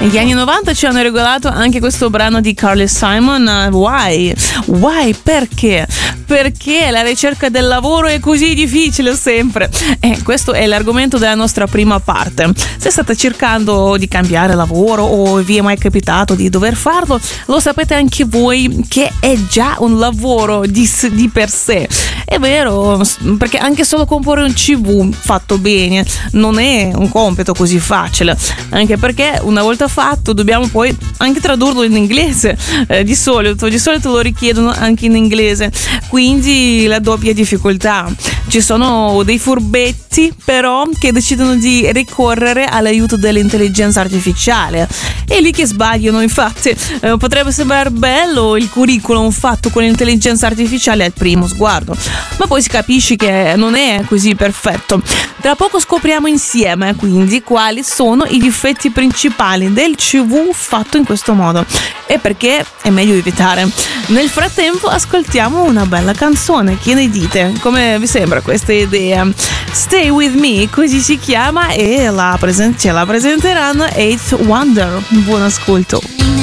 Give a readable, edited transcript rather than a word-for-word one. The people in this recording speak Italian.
Gli anni 90 ci hanno regalato anche questo brano di Carly Simon, Why? Perché? Perché la ricerca del lavoro è così difficile sempre. E questo è l'argomento della nostra prima parte. Se state cercando di cambiare lavoro o vi è mai capitato di dover farlo, lo sapete anche voi che è già un lavoro di per sé. È vero, perché anche solo comporre un CV fatto bene non è un compito così facile, anche perché una volta fatto dobbiamo poi anche tradurlo in inglese, di solito lo richiedono anche in inglese, quindi la doppia difficoltà. Ci sono dei furbetti però che decidono di ricorrere all'aiuto dell'intelligenza artificiale, è lì che sbagliano. Infatti potrebbe sembrare bello il curriculum fatto con l'intelligenza artificiale al primo sguardo, ma poi si capisce che non è così perfetto. Tra poco scopriamo insieme quindi quali sono i difetti principali del CV fatto in questo modo e perché è meglio evitare. Nel frattempo ascoltiamo una bella canzone, che ne dite? Come vi sembra questa idea? Stay With Me, così si chiama, e ce la presenteranno Eighth Wonder. Buon ascolto.